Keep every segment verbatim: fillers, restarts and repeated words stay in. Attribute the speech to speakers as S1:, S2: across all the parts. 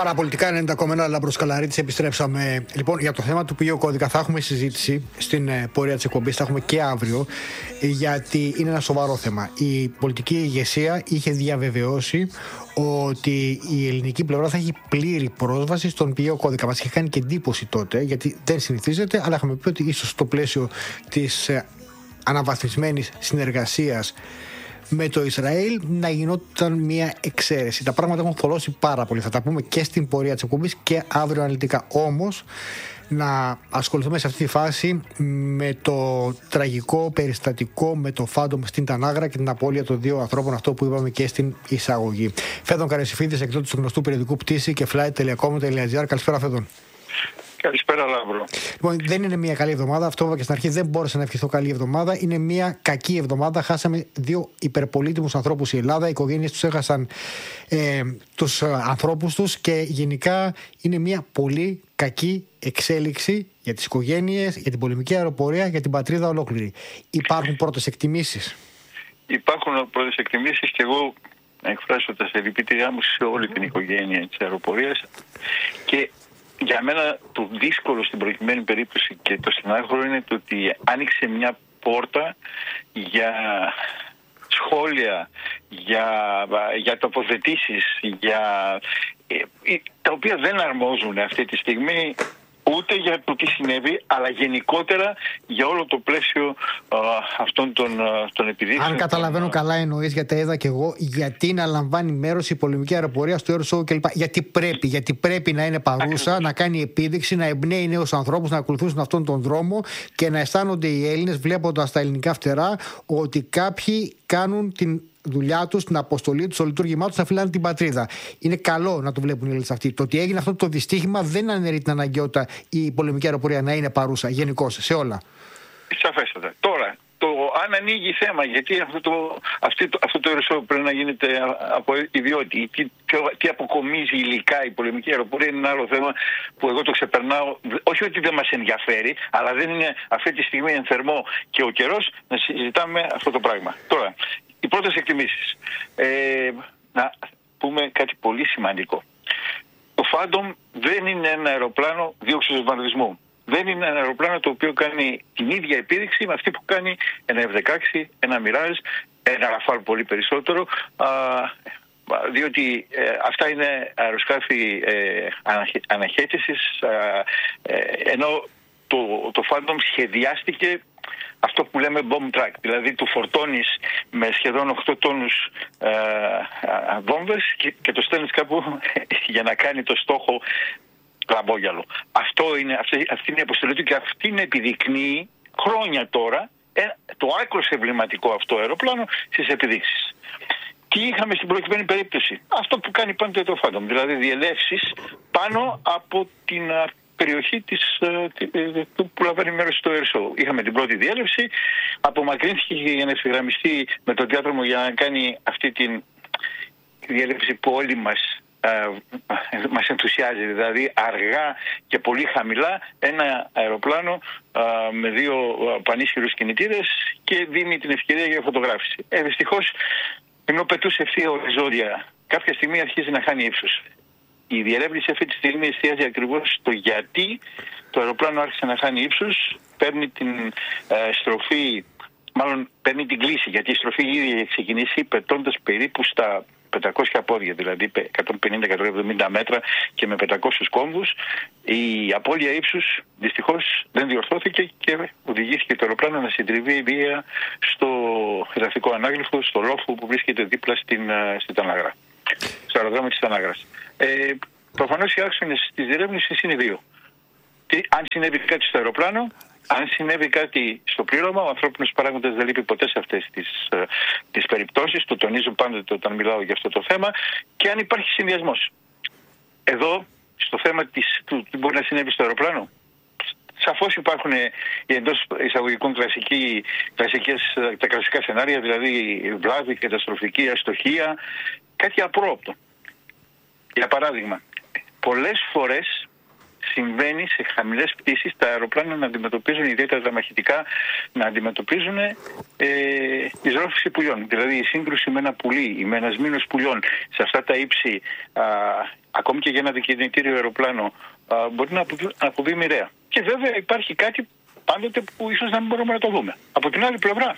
S1: Παραπολιτικά ενενήντα κόμμα ένα Λάμπρος Καλαρίτης, επιστρέψαμε. Λοιπόν, για το θέμα του ποιο κώδικα θα έχουμε συζήτηση στην ε, πορεία της εκπομπής, θα έχουμε και αύριο, γιατί είναι ένα σοβαρό θέμα. Η πολιτική ηγεσία είχε διαβεβαιώσει ότι η ελληνική πλευρά θα έχει πλήρη πρόσβαση στον ποιο κώδικα. Μας είχε κάνει και εντύπωση τότε, γιατί δεν συνηθίζεται, αλλά είχαμε πει ότι ίσως στο πλαίσιο της ε, αναβαθμισμένης συνεργασίας με το Ισραήλ να γινόταν μια εξαίρεση. Τα πράγματα έχουν θολώσει πάρα πολύ. Θα τα πούμε και στην πορεία της εκπομπής και αύριο αναλυτικά. Όμως, να ασχοληθούμε σε αυτή τη φάση με το τραγικό περιστατικό με το Φάντομ στην Τανάγρα και την απώλεια των δύο ανθρώπων, αυτό που είπαμε και στην εισαγωγή. Φέδων Καρεσιφίδης, εκδότης του γνωστού περιοδικού Πτήση και flight τελεία com τελεία gr. Καλησπέρα, Φέδων.
S2: Καλησπέρα, Λάμπρο.
S1: Λοιπόν, δεν είναι μια καλή εβδομάδα. Αυτό είπα και στην αρχή. Δεν μπόρεσα να ευχηθώ καλή εβδομάδα. Είναι μια κακή εβδομάδα. Χάσαμε δύο υπερπολίτιμους ανθρώπους η Ελλάδα. Οι οικογένειες τους έχασαν ε, τους ανθρώπους τους και γενικά είναι μια πολύ κακή εξέλιξη για τις οικογένειες, για την πολεμική αεροπορία, για την πατρίδα ολόκληρη. Υπάρχουν πρώτες εκτιμήσεις.
S2: Υπάρχουν πρώτες εκτιμήσεις και εγώ να εκφράσω τα συλληπιτήριά μου σε όλη την οικογένεια της αεροπορίας. Και για μένα το δύσκολο στην προκειμένη περίπτωση και το στενάχωρο είναι το ότι άνοιξε μια πόρτα για σχόλια, για, για τοποθετήσεις, για, τα οποία δεν αρμόζουν αυτή τη στιγμή ούτε για το τι συνέβη, αλλά γενικότερα για όλο το πλαίσιο α, αυτών των, των επιδείξεων.
S1: Αν καταλαβαίνω καλά, εννοείς, γιατί είδα και εγώ, γιατί να λαμβάνει μέρος η πολεμική αεροπορία στο Air Show κλπ. Γιατί πρέπει, γιατί πρέπει να είναι παρούσα, ακριβώς, να κάνει επίδειξη, να εμπνέει νέους ανθρώπους να ακολουθήσουν αυτόν τον δρόμο και να αισθάνονται οι Έλληνες, βλέποντας τα ελληνικά φτερά, ότι κάποιοι κάνουν την δουλειά τους, την αποστολή τους, το λειτουργήμά τους να φυλάνε την πατρίδα. Είναι καλό να το βλέπουν οι Έλληνες αυτοί. Το ότι έγινε αυτό το δυστύχημα δεν αναιρεί την αναγκαιότητα η πολεμική αεροπορία να είναι παρούσα γενικώς σε όλα.
S2: Σαφέστατα. Τώρα, το αν ανοίγει θέμα, γιατί αυτό το, αυτό το, αυτό το αεροσό πρέπει να γίνεται από ιδιότητα, τι, τι αποκομίζει υλικά η πολεμική αεροπορία, είναι ένα άλλο θέμα που εγώ το ξεπερνάω. Όχι ότι δεν μας ενδιαφέρει, αλλά δεν είναι αυτή τη στιγμή εν θερμό και ο καιρός να συζητάμε αυτό το πράγμα. Τώρα, οι πρώτες εκτιμήσεις. Ε, να πούμε κάτι πολύ σημαντικό. Το Phantom δεν είναι ένα αεροπλάνο δίωξης βομβαρδισμού. Δεν είναι ένα αεροπλάνο το οποίο κάνει την ίδια επίδειξη με αυτή που κάνει ένα εφ δεκαέξι, ένα Mirage, ένα Rafale πολύ περισσότερο, α, διότι ε, αυτά είναι αεροσκάφη ε, αναχέτησης, ε, ενώ το, το Phantom σχεδιάστηκε αυτό που λέμε bomb track, δηλαδή του φορτώνεις με σχεδόν οκτώ τόνους ε, βόμβες και, και το στέλνεις κάπου για να κάνει το στόχο λαμπόγιαλο. Αυτό είναι, αυτή, αυτή είναι η αποστολή του και αυτήν επιδεικνύει χρόνια τώρα ε, το άκρος εμβληματικό αυτό αεροπλάνο στις επιδείξεις. Τι είχαμε στην προκειμένη περίπτωση? Αυτό που κάνει πάντοτε το Phantom, δηλαδή διελεύσεις πάνω από την περιοχή της, που λαμβάνει μέρος στο Air Show. Είχαμε την πρώτη διέλευση, απομακρύνθηκε για να ευθυγραμμιστεί με τον διάδρομο για να κάνει αυτή τη διέλευση που όλοι μας, α, μας ενθουσιάζει, δηλαδή αργά και πολύ χαμηλά ένα αεροπλάνο α, με δύο πανίσχυρους κινητήρες και δίνει την ευκαιρία για φωτογράφηση. Ε, δυστυχώς, ενώ πετούσε ευθεία οριζόντια, κάποια στιγμή αρχίζει να χάνει ύψος. Η διερεύνηση αυτή τη στιγμή εστιάζει ακριβώς στο γιατί το αεροπλάνο άρχισε να χάνει ύψος, παίρνει την ε, στροφή, μάλλον παίρνει την κλίση, γιατί η στροφή ήδη έχει ξεκινήσει πετώντας περίπου στα πεντακόσια πόδια, δηλαδή εκατόν πενήντα με εκατόν εβδομήντα μέτρα και με πεντακόσιους κόμβους. Η απώλεια ύψους δυστυχώς δεν διορθώθηκε και οδηγήθηκε το αεροπλάνο να συντριβεί βία στο εδαφικό ανάγλυφο, στο λόφο που βρίσκεται δίπλα στην, στην Τανάγρα, στο αεροδρόμιο της Τανάγρας. Ε, προφανώς οι άξονες της διερεύνησης είναι δύο. Τι, αν συνέβη κάτι στο αεροπλάνο, αν συνέβη κάτι στο πλήρωμα, ο ανθρώπινος παράγοντας δεν λείπει ποτέ σε αυτές τις, τις περιπτώσεις, το τονίζω πάντοτε όταν μιλάω για αυτό το θέμα, και αν υπάρχει συνδυασμός. Εδώ, στο θέμα της, του τι μπορεί να συνέβη στο αεροπλάνο, σαφώς υπάρχουν οι εντός εισαγωγικών κλασικοί, κλασικές, τα κλασικά σενάρια, δηλαδή βλάβη, καταστροφική, αστοχία, κάτι απρόοπτο. Για παράδειγμα, πολλές φορές συμβαίνει σε χαμηλές πτήσεις τα αεροπλάνα να αντιμετωπίζουν, ιδιαίτερα τα μαχητικά, να αντιμετωπίζουν ε, εισρόφηση πουλιών. Δηλαδή η σύγκρουση με ένα πουλί ή με ένα σμήνος πουλιών σε αυτά τα ύψη, α, ακόμη και για ένα δικινητήριο αεροπλάνο, α, μπορεί να αποβεί, να αποβεί μοιραία. Και βέβαια υπάρχει κάτι πάντοτε που ίσως να μην μπορούμε να το δούμε. Από την άλλη πλευρά,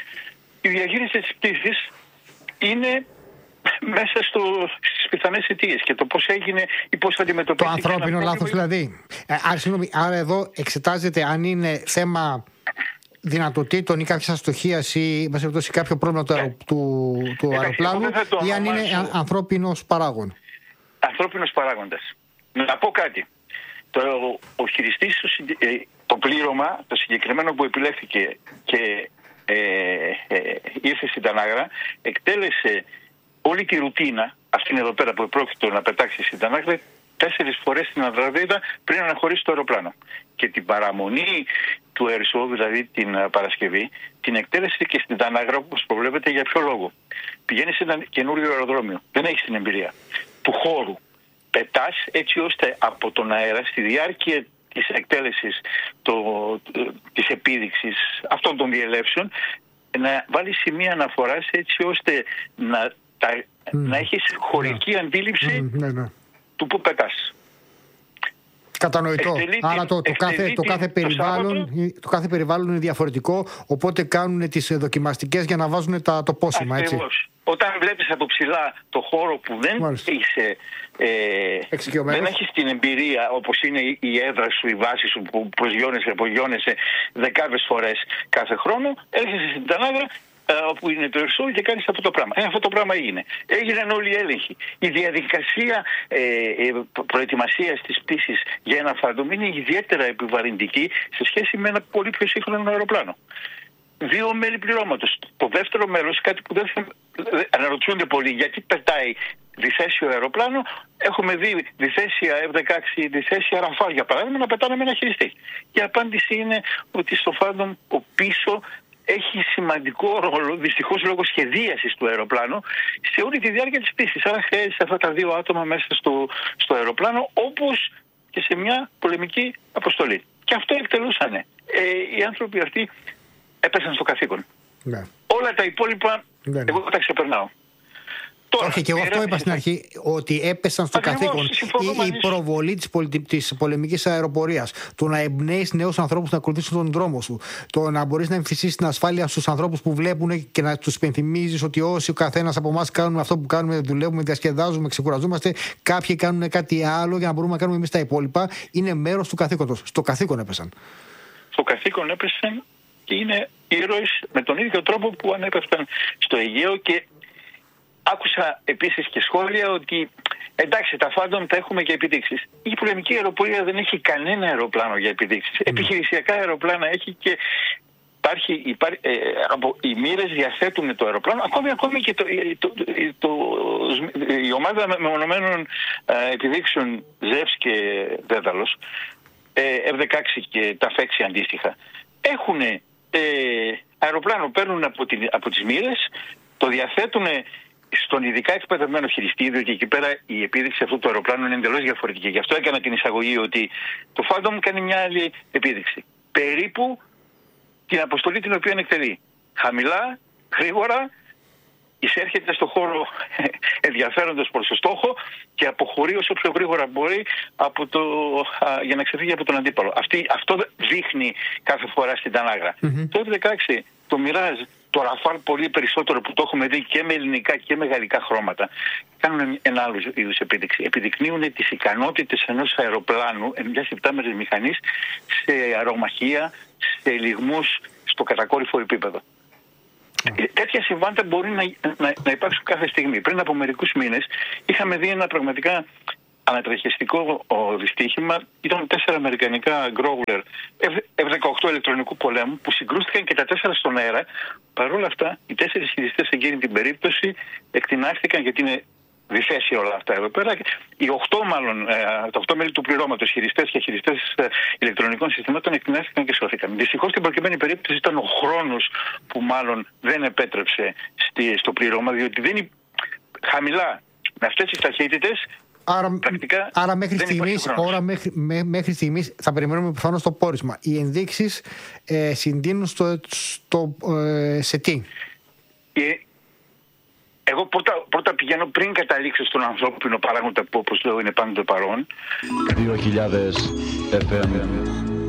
S2: η διαχείριση της πτήσης είναι μέσα στο, στις πιθανές αιτίες και το πώς έγινε ή πώς θα αντιμετωπίσει.
S1: Το ανθρώπινο λάθος δηλαδή. Ε, άρα, συγγνώμη, άρα εδώ εξετάζεται αν είναι θέμα δυνατοτήτων ή κάποια αστοχίας ή σε κάποιο πρόβλημα του, αερο, του, του Εντάξει, αεροπλάνου ή αν είναι ανθρώπινος παράγον.
S2: Ανθρώπινος παράγοντας. Να πω κάτι. Το, ο χειριστής, το πλήρωμα, το συγκεκριμένο που επιλέχθηκε και ε, ε, ήρθε στην Τανάγρα, εκτέλεσε όλη τη ρουτίνα, αυτήν εδώ πέρα που πρόκειται να πετάξει στην Τανάγρα, τέσσερις φορές στην Ανδραβίδα πριν αναχωρήσει το αεροπλάνο. Και την παραμονή του ΕΡΣΟ, δηλαδή την Παρασκευή, την εκτέλεσε και στην Τανάγρα, όπως προβλέπεται. Για ποιο λόγο? Πηγαίνει σε ένα καινούριο αεροδρόμιο, δεν έχει την εμπειρία του χώρου. Πετάς έτσι ώστε από τον αέρα στη διάρκεια της εκτέλεσης, το, της επίδειξης αυτών των διελεύσεων, να βάλει σημεία αναφοράς έτσι ώστε να, τα, mm. να έχεις χωρική yeah. αντίληψη mm, ναι, ναι. του που πετάς.
S1: Κατανοητό. Εκτελεί Άρα το, το, κάθε, το, κάθε περιβάλλον, το, το κάθε περιβάλλον είναι διαφορετικό, οπότε κάνουν τις δοκιμαστικές για να βάζουν τα, το πόσημα. Έτσι.
S2: Όταν βλέπεις από ψηλά το χώρο που δεν είσαι, ε, δεν έχεις την εμπειρία όπως είναι η έδρα σου, η βάση σου που προσγειώνεσαι, απογειώνεσαι δεκάδες φορές κάθε χρόνο, έρχεσαι στην Τανάγρα όπου είναι το ΕΡΣΟ και κάνεις αυτό το πράγμα. Ε, αυτό το πράγμα έγινε. Έγιναν όλοι οι έλεγχοι. Η διαδικασία ε, προετοιμασίας της πτήσης για ένα Phantom είναι ιδιαίτερα επιβαρυντική σε σχέση με ένα πολύ πιο σύγχρονο αεροπλάνο. Δύο μέλη πληρώματος. Το δεύτερο μέλος, κάτι που δεν αναρωτιούνται πολύ, γιατί πετάει διθέσιο αεροπλάνο. Έχουμε δει διθέσια εφ δεκαέξι, διθέσια Rafale για παράδειγμα να πετάνε με ένα χειριστή. Η απάντηση είναι ότι στο Phantom ο πίσω έχει σημαντικό ρόλο, δυστυχώς λόγω σχεδίασης του αεροπλάνου, σε όλη τη διάρκεια της πτήσης. Άρα χρειάζεται αυτά τα δύο άτομα μέσα στο, στο αεροπλάνο, όπως και σε μια πολεμική αποστολή. Και αυτό εκτελούσαν. Ε, οι άνθρωποι αυτοί έπεσαν στο καθήκον. Ναι. Όλα τα υπόλοιπα, ναι, ναι. εγώ τα ξεπερνάω.
S1: Τώρα, όχι, και εγώ αυτό είπα στην αρχή, ότι έπεσαν στο
S2: Ακριβώς,
S1: καθήκον η, η προβολή της, πολι... της πολεμικής αεροπορίας. Το να εμπνέεις νέους ανθρώπους να ακολουθήσουν τον δρόμο σου. Το να μπορείς να εμφυσίσεις την ασφάλεια στους ανθρώπους που βλέπουν και να τους υπενθυμίζεις ότι όσοι ο καθένας από εμάς κάνουμε αυτό που κάνουμε, δουλεύουμε, διασκεδάζουμε, ξεκουραζόμαστε, κάποιοι κάνουν κάτι άλλο για να μπορούμε να κάνουμε εμείς τα υπόλοιπα. Είναι μέρος του καθήκοντος. Στο καθήκον έπεσαν.
S2: Στο καθήκον έπεσαν και είναι ήρωες με τον ίδιο τρόπο που ανέπεφταν στο Αιγαίο. Και άκουσα επίσης και σχόλια ότι εντάξει, τα Phantom τα έχουμε για επιδείξεις. Η πολεμική αεροπορία δεν έχει κανένα αεροπλάνο για επιδείξεις. Mm. Επιχειρησιακά αεροπλάνα έχει και υπάρχει, υπάρχει, ε, από, οι μοίρες διαθέτουν το αεροπλάνο. Ακόμη, ακόμη και το, το, το, το, η ομάδα μεμονωμένων ε, επιδείξεων Ζεύς και Δέδαλος, ε, εφ δεκαέξι και τα εφ έξι αντίστοιχα, έχουν ε, αεροπλάνο, παίρνουν από, την, από τις μοίρες, το διαθέτουν στον ειδικά εκπαιδευμένο χειριστή, διότι εκεί πέρα η επίδειξη αυτού του αεροπλάνου είναι εντελώς διαφορετική. Γι' αυτό έκανα την εισαγωγή ότι το Phantom κάνει μια άλλη επίδειξη. Περίπου την αποστολή την οποία εκτελεί. Χαμηλά, γρήγορα, εισέρχεται στο χώρο ενδιαφέροντος προς το στόχο και αποχωρεί όσο πιο γρήγορα μπορεί από το, α, για να ξεφύγει από τον αντίπαλο. Αυτή, αυτό δείχνει κάθε φορά στην Τανάγρα. Mm-hmm. Το εφ δεκαέξι, το Mirage, το Rafale πολύ περισσότερο που το έχουμε δει και με ελληνικά και με γαλλικά χρώματα, κάνουν ένα άλλο είδους επίδειξη. Επιδεικνύουν τις ικανότητες ενός αεροπλάνου, μιας επτάμερης μηχανής, σε αερομαχία, σε λιγμούς, στο κατακόρυφο επίπεδο. Mm. Τέτοια συμβάντα μπορεί να, να, να υπάρξουν κάθε στιγμή. Πριν από μερικούς μήνες είχαμε δει ένα πραγματικά ανατρεχιαστικό δυστύχημα. Ήταν τέσσερα αμερικανικά Growler εφ δεκαοκτώ ηλεκτρονικού πολέμου που συγκρούστηκαν και τα τέσσερα στον αέρα. Παρ' όλα αυτά, οι τέσσερις χειριστές σε εκείνη την περίπτωση εκτινάχθηκαν, γιατί είναι διθέσια όλα αυτά εδώ πέρα. Οι οκτώ μάλλον, τα οκτώ μέλη του πληρώματος, χειριστές και χειριστές ηλεκτρονικών συστημάτων, εκτινάχθηκαν και σώθηκαν. Δυστυχώς στην προκειμένη περίπτωση ήταν ο χρόνος που μάλλον δεν επέτρεψε στο πλήρωμα, διότι δεν είναι χαμηλά με αυτές τις ταχύτητες.
S1: Άρα,
S2: πρακτικά
S1: άρα μέχρι στιγμής, ώρα μέχρι, μέ, μέχρι στιγμής θα περιμένουμε προφανώς το πόρισμα. Οι ενδείξεις ε, συντείνουν στο, στο, ε, σε τι?
S2: Ε, εγώ πρώτα, πρώτα πηγαίνω πριν καταλήξω στον ανθρώπινο παράγοντα που, όπως λέω, είναι πάντοτε παρόν.
S3: δύο χιλιάδες εφ εμ.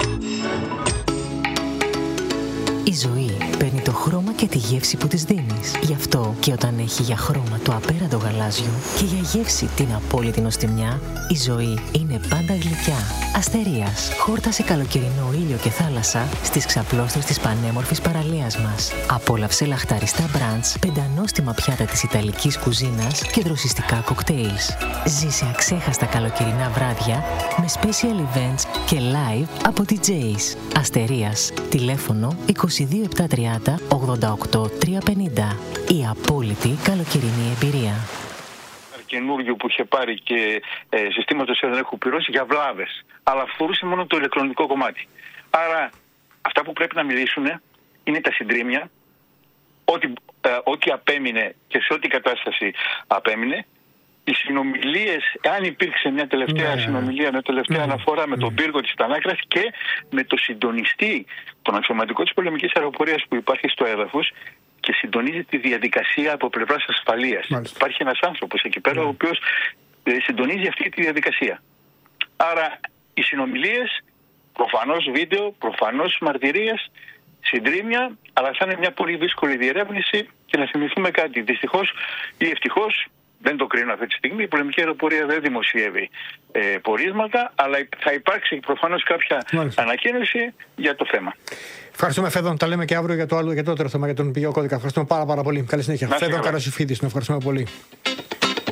S4: Η ζωή παίρνει το χρώμα και τη γεύση που της δίνεις. Γι' αυτό και όταν έχει για χρώμα το απέραντο γαλάζιο και για γεύση την απόλυτη νοστιμιά, η ζωή είναι πάντα γλυκιά. Αστερίας. Χόρτασε καλοκαιρινό ήλιο και θάλασσα στις ξαπλώστρες της πανέμορφης παραλίας μας. Απόλαυσε λαχταριστά μπραντς, πεντανόστιμα πιάτα της ιταλικής κουζίνας και δροσιστικά κοκτέιλς. Ζήσε αξέχαστα καλοκαιρινά βράδια με special events και live από ντι τζέις. Αστερίας. Τηλέφωνο είκοσι δύο επτακόσια τριάντα ογδόντα οκτώ τριακόσια πενήντα. Η απόλυτη καλοκαιρινή εμπειρία.
S2: Καινούριο που είχε πάρει και ε, συστήματος ελέγχου πυρός για βλάβες. Αλλά αφορούσε μόνο το ηλεκτρονικό κομμάτι. Άρα αυτά που πρέπει να μιλήσουν είναι τα συντρίμμια, ό,τι, ε, ό,τι απέμεινε και σε ό,τι κατάσταση απέμεινε. Οι συνομιλίες, αν υπήρξε μια τελευταία yeah. συνομιλία, μια τελευταία yeah. αναφορά με τον πύργο της Τανάκρας και με το συντονιστή, τον αξιωματικό της πολεμικής αεροπορίας που υπάρχει στο έδαφος και συντονίζει τη διαδικασία από πλευράς ασφαλείας. Μάλιστα. Υπάρχει ένας άνθρωπος εκεί πέρα yeah. ο οποίος ε, συντονίζει αυτή τη διαδικασία. Άρα οι συνομιλίες, προφανώς βίντεο, προφανώς μαρτυρίες, συντρίμμια, αλλά θα είναι μια πολύ δύσκολη διερεύνηση και να θυμηθούμε κάτι. Δυστυχώς ή ευτυχώς, δεν το κρίνω αυτή τη στιγμή, η πολεμική αεροπορία δεν δημοσιεύει ε, πορίσματα, αλλά θα υπάρξει προφανώς κάποια Μάλιστα. ανακοίνωση για το θέμα.
S1: Ευχαριστούμε, Φέδων. Τα λέμε και αύριο για το άλλο, για το άλλο θέμα, για τον πηγαίο κώδικα. Ευχαριστούμε πάρα, πάρα πολύ. Καλή συνέχεια. Φέδων Καρασιφίδης, ευχαριστούμε πολύ.